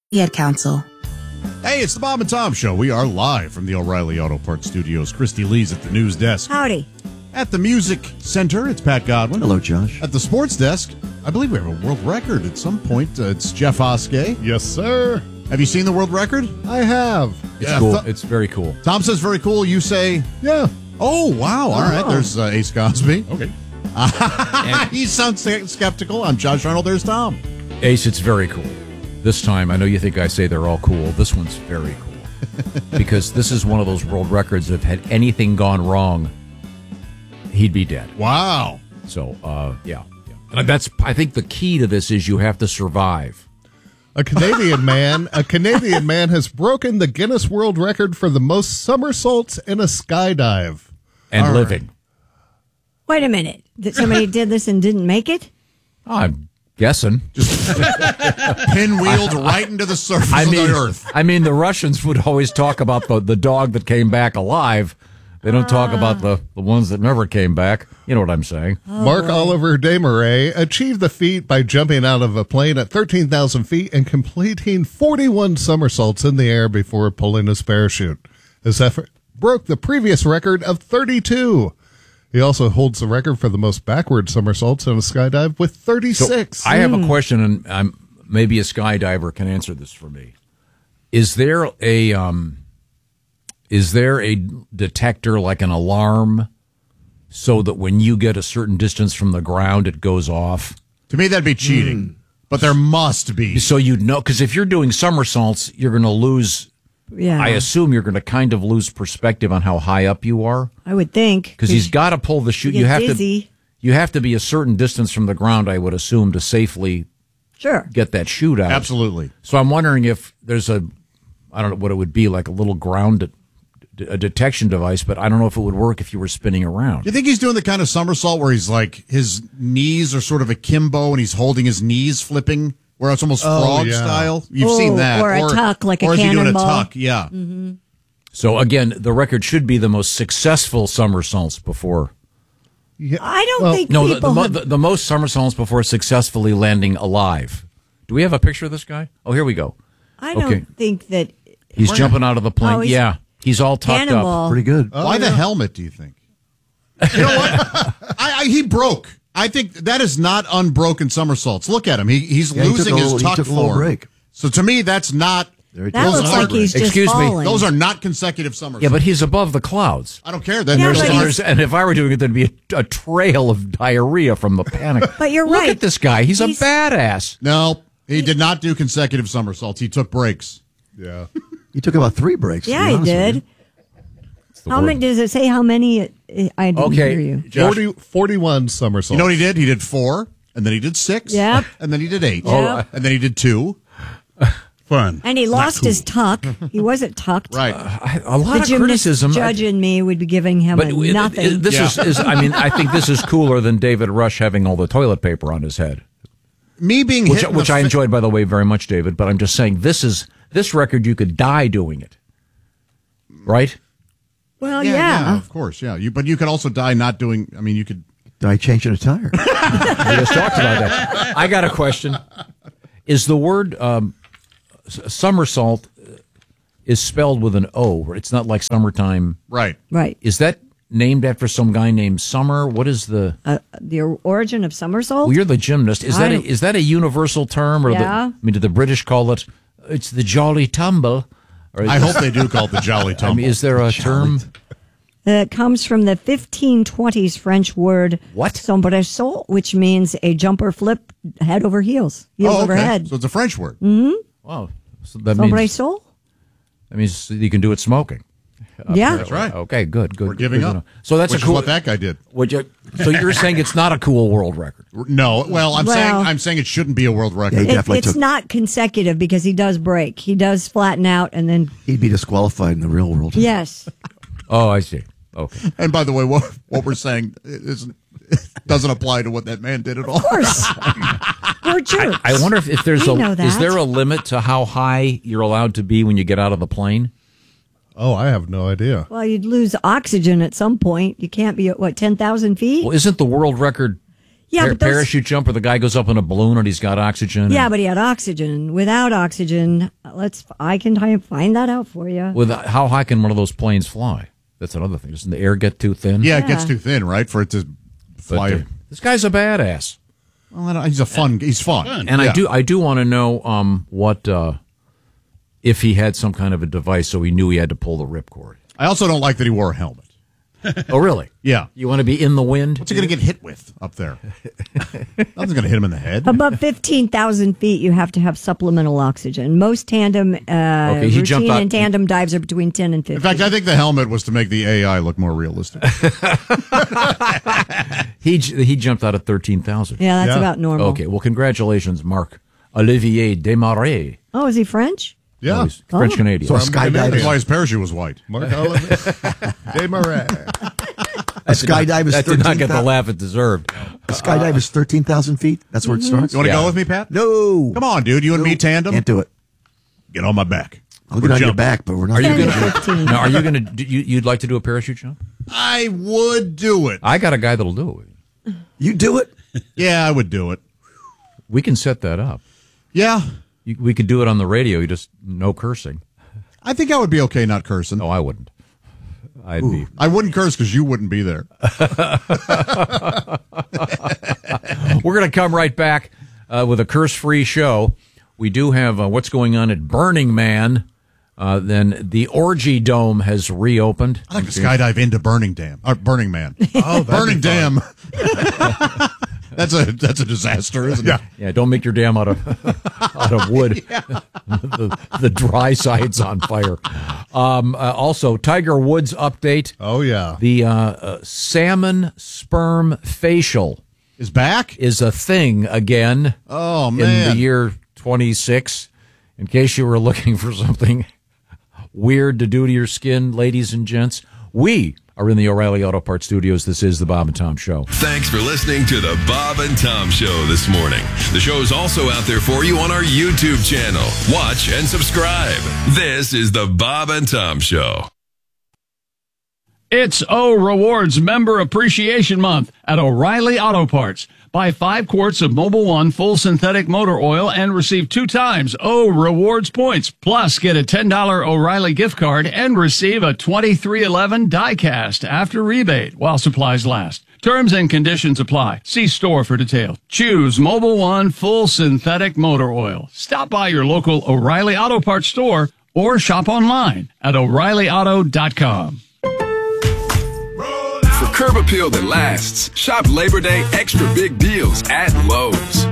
Ad Council. Hey, it's the Bob and Tom Show. We are live from the O'Reilly Auto Parts Studios. Christy Lee's at the news desk. Howdy. At the Music Center, it's Pat Godwin. Hello, Josh. At the sports desk, I believe we have a world record at some point. It's Jeff Oskey. Yes, sir. Have you seen the world record? I have. It's cool. It's very cool. Tom says very cool. You say, Yeah. oh, wow. All right. There's Ace Cosby. Okay. He sounds skeptical. I'm Josh Arnold. There's Tom. Ace, it's very cool. This time, I know you think I say they're all cool. This one's very cool. Because this is one of those world records that had anything gone wrong, he'd be dead. Wow. So, yeah. And I think the key to this is you have to survive. A Canadian man has broken the Guinness World Record for the most somersaults in a skydive. And living. Wait a minute. Somebody did this and didn't make it? I'm guessing. Pinwheeled right into the surface of the earth. I mean, the Russians would always talk about the dog that came back alive. They don't talk about the ones that never came back. You know what I'm saying? Mark Oliver Desmarais achieved the feat by jumping out of a plane at 13,000 feet and completing 41 somersaults in the air before pulling his parachute. His effort broke the previous record of 32. He also holds the record for the most backward somersaults in a skydive with 36. So I have a question, and maybe a skydiver can answer this for me. Is there a detector, like an alarm, so that when you get a certain distance from the ground, it goes off? To me, that'd be cheating. But there must be. So you'd know, because if you're doing somersaults, you're going to lose. Yeah. I assume you're going to kind of lose perspective on how high up you are. I would think. Because he's got to pull the chute. You have dizzy. you have to be a certain distance from the ground, I would assume, to safely get that chute out. Absolutely. So I'm wondering if there's I don't know what it would be, like a little ground a detection device, but I don't know if it would work if you were spinning around. You think he's doing the kind of somersault where he's like, his knees are sort of akimbo and he's holding his knees flipping, where it's almost frog style? You've seen that. Or a tuck, like a cannonball. Or is he doing a tuck? Yeah. Mm-hmm. So again, the record should be the most successful somersaults before. Yeah. I don't think No, people the most somersaults before successfully landing alive. Do we have a picture of this guy? Oh, here we go. I don't think that... He's jumping out of the plane. Oh, he's all tucked up. Pretty good. Why the helmet, do you think? You know what? He broke. I think that is not unbroken somersaults. Look at him. He's losing his tuck took a little form. Break. So to me, that's not... That looks like he's just Excuse me. falling. Those are not consecutive somersaults. Yeah, but he's above the clouds. I don't care. Then Yeah, there's And if I were doing it, there'd be a trail of diarrhea from the panic. But you're Look right. at this guy. He's a badass. No, he did not do consecutive somersaults. He took breaks. Yeah. He took about 3 breaks. to be Yeah, he honest with did. you. How many? Does it say how many? I didn't hear you. Josh, 41 somersaults. You know what he did? He did 4, and then he did 6, Yep. and then he did 8, Yep. and then he did 2. Fun. And he lost his tuck. He wasn't tucked. Right. a lot The of criticism. judge and me would be giving him But nothing. this is. I mean, I think this is cooler than David Rush having all the toilet paper on his head, Me being which hit in the I fa- enjoyed, by the way, very much, David. But I'm just saying, this record you could die doing it, right? Well, Yeah, of course, yeah. But you could also die not doing. I mean, you could. I changing a tire. We just talked about that. I got a question. Is the word somersault is spelled with an O? It's not like summertime. Right. Right. Is that named after some guy named Summer? What is the origin of somersault? Well, you're the gymnast. Is that a universal term? Or Yeah. do the British call it? It's the jolly tumble. Or I hope they do call it the Jolly Tumble. I mean, is there a term? It comes from the 1520s French word What? somersault, which means a jumper flip head over heels over head. So it's a French word. Wow. So that means you can do it smoking. Yeah. That's right. Okay, good. We're giving Good to up. know. So that's Which a cool. is what that guy did. So you're saying it's not a cool world record? No. Well, I'm saying it shouldn't be a world record. Yeah, definitely It's not consecutive because he does break. He does flatten out and then, He'd be disqualified in the real world. yes. Oh, I see. Okay. And by the way, what we're saying doesn't apply to what that man did at all. Of course. We're jerks. I wonder if there's We know that. is there a limit to how high you're allowed to be when you get out of the plane? Oh, I have no idea. Well, you'd lose oxygen at some point. You can't be at, 10,000 feet? Well, isn't the world record Yeah, but those, parachute jump where the guy goes up in a balloon and he's got oxygen. yeah, but he had oxygen. Without oxygen, I can try and find that out for you. How high can one of those planes fly? That's another thing. Doesn't the air get too thin? Yeah, it gets too thin, right, for it to fly. But, this guy's a badass. Well, he's fun. And I do want to know what if he had some kind of a device so he knew he had to pull the ripcord. I also don't like that he wore a helmet. Oh, really? Yeah. You want to be in the wind? What's he going to get hit with up there? Nothing's going to hit him in the head. Above 15,000 feet, you have to have supplemental oxygen. Most tandem, he jumped routine out. and tandem dives are between 10 and 15. In fact, I think the helmet was to make the AI look more realistic. He jumped out at 13,000. Yeah, that's about normal. Okay, well, congratulations, Marc Olivier Desmarais. Oh, is he French? Yeah. He's French-Canadian. So a That's skydiving, why his parachute was white. Mark Oliver, Desmarais. a skydive is That did not get the 13,000. laugh it deserved. A skydive is 13,000 feet. That's where it starts. You want to Yeah. go with me, Pat? No, Come on, dude. You and me tandem? can't do it. Get on my back. I'll get on your back, but we're not. Are you Ten going to to? 15. Now, are you going to? You'd like to do a parachute jump? I would do it. I got a guy that'll do it. You do it. Yeah, I would do it. We can set that up. Yeah. We could do it on the radio. You just no cursing. I think I would be okay not cursing. No, I wouldn't. I'd be. I wouldn't curse because you wouldn't be there. We're going to come right back with a curse-free show. We do have what's going on at Burning Man. Then the Orgy Dome has reopened. I'd like to skydive into Burning Man. Oh, Burning Dam. That's a disaster, isn't it? Yeah, don't make your dam out of wood. the dry side's on fire. Also, Tiger Woods update. Oh, yeah. The salmon sperm facial Is back? is a thing again. Oh, In man. the year 26. In case you were looking for something weird to do to your skin, ladies and gents, we are in the O'Reilly Auto Parts studios. This is the Bob and Tom Show. Thanks for listening to the Bob and Tom Show this morning. The show is also out there for you on our YouTube channel. Watch and subscribe. This is the Bob and Tom Show. It's O Rewards Member Appreciation Month at O'Reilly Auto Parts. Buy 5 quarts of Mobil 1 full synthetic motor oil and receive 2 times O Rewards points. Plus, get a $10 O'Reilly gift card and receive a 2311 die-cast after rebate while supplies last. Terms and conditions apply. See store for details. Choose Mobil 1 full synthetic motor oil. Stop by your local O'Reilly Auto Parts store or shop online at O'ReillyAuto.com. For curb appeal that lasts, shop Labor Day extra big deals at Lowe's.